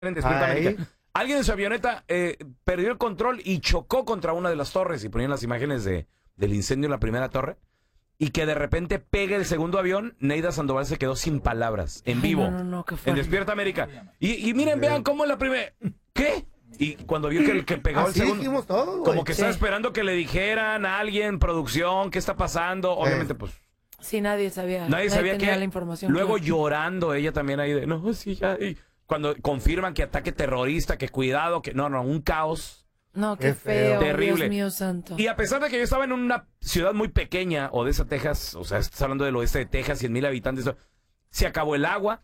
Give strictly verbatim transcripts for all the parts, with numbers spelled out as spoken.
en Despierta América. Alguien en su avioneta eh, perdió el control y chocó contra una de las torres, y ponían las imágenes de, del incendio en la primera torre, y que de repente pega el segundo avión. Neida Sandoval se quedó sin palabras, en vivo, Ay, no, no, no, ¿qué fue? en Despierta América. Y, y miren, vean cómo la primera... ¿Qué? Y cuando vio que el que pegó el segundo, todo, como que Sí. estaba esperando que le dijeran a alguien, producción, ¿qué está pasando? Obviamente, pues... Sí, nadie sabía. Nadie sabía tenía que... la información. Luego claro. llorando ella también ahí de... No, sí, ya... y cuando confirman que ataque terrorista, que cuidado, que... No, no, un caos. No, qué, Qué feo. feo. Terrible. Dios mío santo. Y a pesar de que yo estaba en una ciudad muy pequeña, Odessa, Texas, o sea, estás hablando del oeste de Texas, cien mil habitantes, se acabó el agua.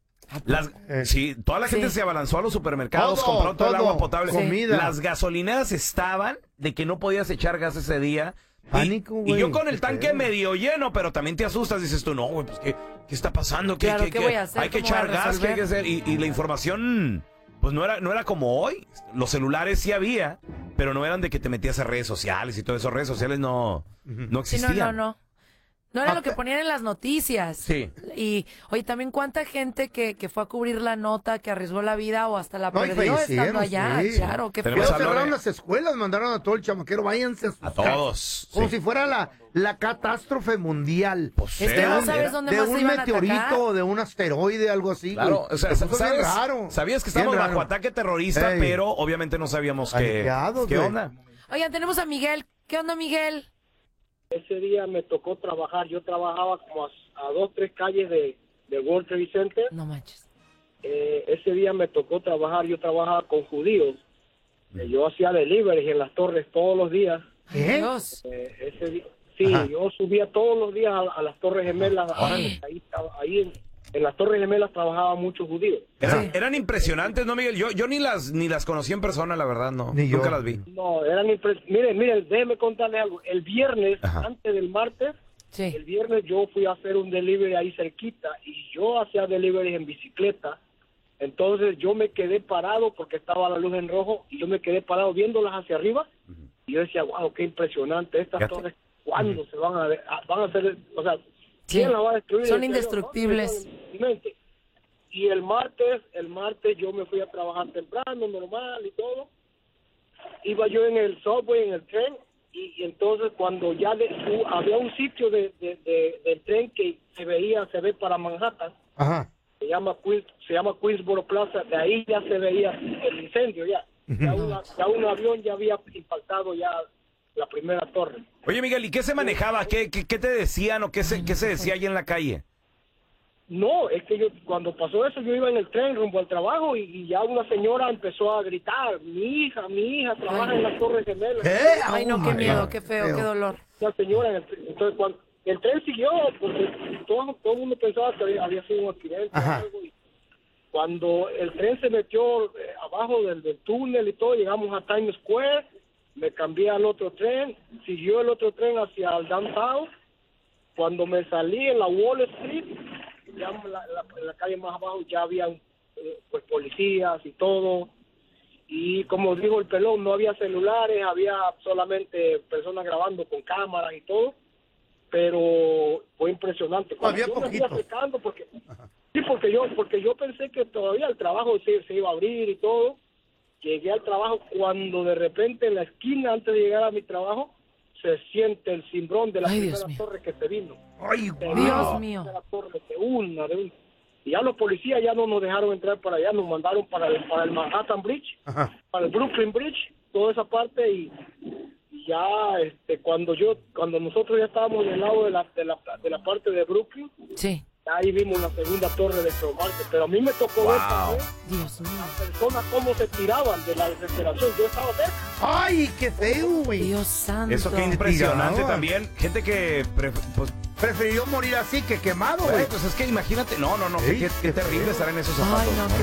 Las, Eh, sí, toda la gente sí. se abalanzó a los supermercados, Todo, compró todo, el todo. agua potable. Comida. Las gasolineras estaban de que no podías echar gas ese día. Y- Pánico, y, güey, yo con el qué tanque feo. medio lleno, pero también te asustas, dices tú, no, güey, pues ¿qué, qué está pasando? ¿Qué, Claro, qué- ¿qué qué? voy a hacer? Hay que ¿Cómo voy a echar gas, ¿qué hay que hacer? Y, y la información, pues no era, no era como hoy. Los celulares sí había, pero no eran de que te metías a redes sociales y todo eso. Redes sociales no, no Sí, existían. no, no, no. No era Ah, lo que pe- ponían en las noticias. Sí. Y, oye, también cuánta gente que, que fue a cubrir la nota, que arriesgó la vida o hasta la No, y perdió fallecieron, estando allá. sí. Claro, qué Tenemos Ya feo. a Lore. cerraron las escuelas, mandaron a todo el chamaquero, váyanse a sus A casas. todos. Como sí. si fuera la, la catástrofe mundial. Pues, Es que era- no sabes era- dónde de más un iban a meteorito atacar. o de un asteroide, algo así. Claro, güey. o sea, Se puso bien ¿sabes, raro. sabías que Bien estamos bajo raro. ataque terrorista, Ey. pero obviamente no sabíamos qué, Aliados, qué güey. onda. Oigan, tenemos a Miguel. ¿Qué onda, Miguel? Ese día me tocó trabajar, yo trabajaba como a, a dos, tres calles de, de World Trade Center. No manches. Eh, ese día me tocó trabajar, yo trabajaba con judíos. Eh, yo hacía deliveries en las torres todos los días. Ay, ¿Qué? Dios. Eh, ese di- sí, Ajá. yo subía todos los días a, a las Torres Gemelas. Ahí, estaba- ahí en, en las Torres Gemelas trabajaban muchos judíos. Eran, Sí. eran impresionantes, ¿no, Miguel? Yo, yo ni las ni las conocí en persona, la verdad, no. Ni yo. Nunca las vi. No, eran impres- Miren, miren, déjenme contarles algo. El viernes, Ajá. antes del martes, Sí. el viernes yo fui a hacer un delivery ahí cerquita y yo hacía delivery en bicicleta. Entonces yo me quedé parado porque estaba la luz en rojo y yo me quedé parado viéndolas hacia arriba y yo decía, wow, qué impresionante estas Fíjate. torres, ¿cuándo se van a, de- a- van a hacer, o sea, Sí. quién la va a destruir? Son Decía yo, indestructibles. no, en mi mente. Y el martes, el martes yo me fui a trabajar temprano, normal y todo. Iba yo en el subway, en el tren, y, y entonces cuando ya de- hu- había un sitio de, de- de- del tren que se veía, se ve para Manhattan, Ajá. se llama Queens, se llama Queensboro Plaza, de ahí ya se veía el incendio ya. Ya, una- ya un avión ya había impactado ya la primera torre. Oye, Miguel, ¿y qué se manejaba? ¿Qué, qué, qué te decían o qué se, qué se decía ahí en la calle? No, es que yo cuando pasó eso yo iba en el tren rumbo al trabajo y, y ya una señora empezó a gritar, mi hija, mi hija trabaja en las Torres Gemelas. ¿Qué? Ay, no, Oh, qué my miedo, God. qué feo, qué dolor. La señora en el tren. Entonces cuando el tren siguió, porque todo, todo el mundo pensaba que había, había sido un accidente o Ajá. algo, y cuando el tren se metió eh, abajo del, del túnel y todo, llegamos a Times Square, me cambié al otro tren, siguió el otro tren hacia el downtown. Cuando me salí en la Wall Street, ya en la, la- en la calle más abajo ya había eh, pues policías y todo. Y como dijo el pelón, no había celulares, había solamente personas grabando con cámaras y todo. Pero fue impresionante. Cuando Había yo me fui poquitos. acercando porque sí, porque yo porque yo pensé que todavía el trabajo se, se iba a abrir y todo. Llegué al trabajo cuando de repente en la esquina antes de llegar a mi trabajo se siente el cimbrón de la Ay, Dios primera mío. torre que se vino. Ay, Se wow. vino Dios la mío. primera torre de una, de una. Y ya los policías ya no nos dejaron entrar para allá, nos mandaron para el, para el Manhattan Bridge, Ajá. para el Brooklyn Bridge, toda esa parte y y ya este cuando yo cuando nosotros ya estábamos del lado de la de la, de la parte de Brooklyn, Sí. ahí vimos la segunda torre de Cromarket, pero a mí me tocó ver también Dios mío. personas cómo se tiraban de la desesperación. Yo estaba cerca. Ay, qué feo, güey. Dios santo. Eso qué impresionante Tiraban. también. Gente que... pref- pues, Prefirió morir así que quemado, güey, güey. pues es que imagínate... No, no, no. Ey, Qué, qué qué terrible feo. estar en esos Ay, zapatos. no, ¿no?